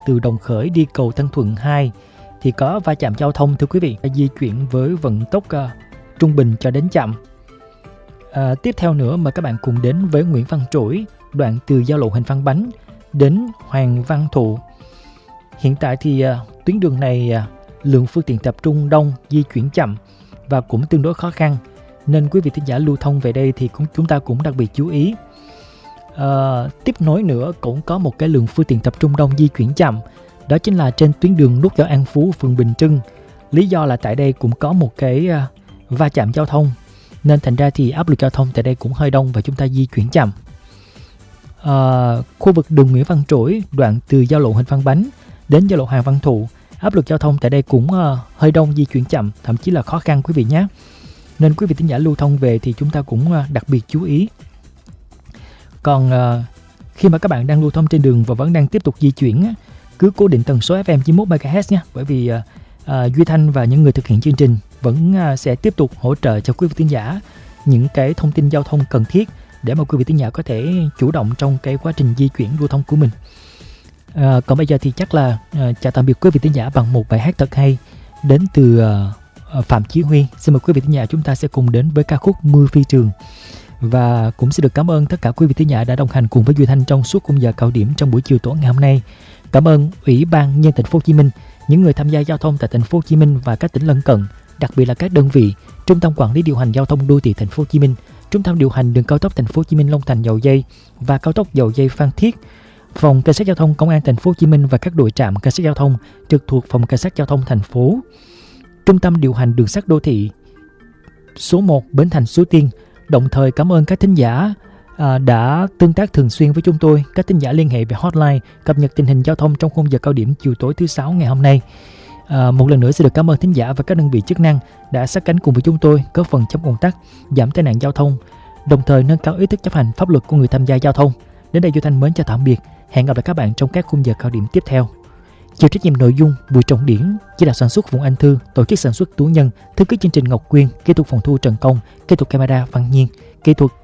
từ Đồng Khởi đi cầu Tân Thuận 2 thì có va chạm giao thông thưa quý vị, di chuyển với vận tốc trung bình cho đến chậm. Tiếp theo nữa mời các bạn cùng đến với Nguyễn Văn Trỗi, đoạn từ giao lộ Huỳnh Văn Bánh đến Hoàng Văn Thụ. Hiện tại thì tuyến đường này lượng phương tiện tập trung đông, di chuyển chậm và cũng tương đối khó khăn, nên quý vị thính giả lưu thông về đây thì chúng ta cũng đặc biệt chú ý. Tiếp nối nữa cũng có một cái lượng phương tiện tập trung đông, di chuyển chậm, đó chính là trên tuyến đường nút giao An Phú, phường Bình Trưng. Lý do là tại đây cũng có một cái va chạm giao thông, nên thành ra thì áp lực giao thông tại đây cũng hơi đông và chúng ta di chuyển chậm. Khu vực đường Nguyễn Văn Trỗi, đoạn từ giao lộ Huỳnh Văn Bánh đến giao lộ Hoàng Văn Thụ, áp lực giao thông tại đây cũng hơi đông, di chuyển chậm, thậm chí là khó khăn quý vị nhé. Nên quý vị thính giả lưu thông về thì chúng ta cũng đặc biệt chú ý. Còn khi mà các bạn đang lưu thông trên đường và vẫn đang tiếp tục di chuyển, cứ cố định tần số FM 91 MHz nhé, bởi vì Duy Thanh và những người thực hiện chương trình vẫn sẽ tiếp tục hỗ trợ cho quý vị thính giả những cái thông tin giao thông cần thiết để mà quý vị thính giả có thể chủ động trong cái quá trình di chuyển lưu thông của mình. Còn bây giờ thì chắc là chào tạm biệt quý vị thính giả bằng một bài hát thật hay đến từ Phạm Chí Huy. Xin mời quý vị thính giả chúng ta sẽ cùng đến với ca khúc Mưa Phi Trường. Và cũng xin được cảm ơn tất cả quý vị thính giả đã đồng hành cùng với Duy Thanh trong suốt khung giờ cao điểm trong buổi chiều tối ngày hôm nay. Cảm ơn Ủy ban Nhân dân thành phố Hồ Chí Minh, những người tham gia giao thông tại thành phố Hồ Chí Minh và các tỉnh lân cận, đặc biệt là các đơn vị Trung tâm Quản lý điều hành giao thông đô thị thành phố Hồ Chí Minh, Trung tâm điều hành đường cao tốc thành phố Hồ Chí Minh Long Thành Dầu Giây và cao tốc Dầu Giây Phan Thiết, Phòng Cảnh sát giao thông Công an thành phố Hồ Chí Minh và các đội trạm cảnh sát giao thông trực thuộc Phòng Cảnh sát giao thông thành phố, Trung tâm điều hành đường sắt đô thị số 1 Bến Thành Suối Tiên. Đồng thời cảm ơn các thính giả đã tương tác thường xuyên với chúng tôi, các thính giả liên hệ về hotline cập nhật tình hình giao thông trong khung giờ cao điểm chiều tối thứ 6 ngày hôm nay. Một lần nữa xin được cảm ơn thính giả và các đơn vị chức năng đã sát cánh cùng với chúng tôi, góp phần chống ùn tắc, giảm tai nạn giao thông, đồng thời nâng cao ý thức chấp hành pháp luật của người tham gia giao thông. Đến đây Duy Thanh mến chào tạm biệt, hẹn gặp lại các bạn trong các khung giờ cao điểm tiếp theo. Chịu trách nhiệm nội dung Bùi Trọng Điển, chỉ đạo sản xuất Phùng Anh Thư, tổ chức sản xuất Tú Nhân, thư ký chương trình Ngọc Quyên, kỹ thuật phòng thu Trần Công, kỹ thuật camera Văn Nhiên, kỹ thuật